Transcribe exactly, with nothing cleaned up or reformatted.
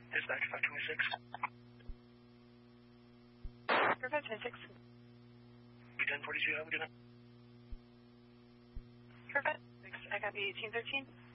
Dispatch five twenty-six. Perfect, ten six. ten forty-two, have a good night. Perfect. I got the eighteen thirteen.